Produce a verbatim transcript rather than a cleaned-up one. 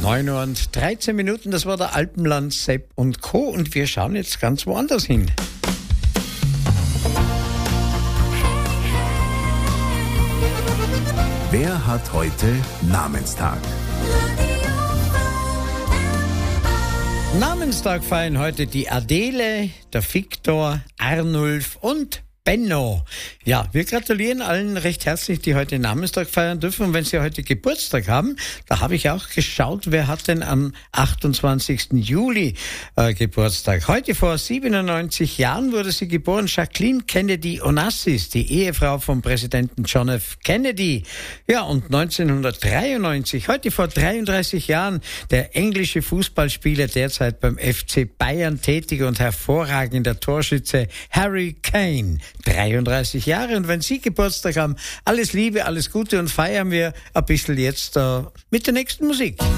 neun Uhr und dreizehn Minuten, das war der Alpenland Sepp und Co. Und wir schauen jetzt ganz woanders hin. Wer hat heute Namenstag? Namenstag feiern heute die Adele, der Viktor, Arnulf und Benno. Ja, wir gratulieren allen recht herzlich, die heute Namenstag feiern dürfen. Und wenn sie heute Geburtstag haben, da habe ich auch geschaut, wer hat denn am achtundzwanzigsten Juli äh, Geburtstag. Heute vor siebenundneunzig Jahren wurde sie geboren, Jacqueline Kennedy Onassis, die Ehefrau von Präsidenten John F. Kennedy. Ja, und neunzehnhundertdreiundneunzig, heute vor dreiunddreißig Jahren, der englische Fußballspieler, derzeit beim F C Bayern tätig und hervorragender Torschütze Harry Kane. dreiunddreißig Jahre, und wenn Sie Geburtstag haben, alles Liebe, alles Gute, und feiern wir ein bisschen jetzt äh, mit der nächsten Musik.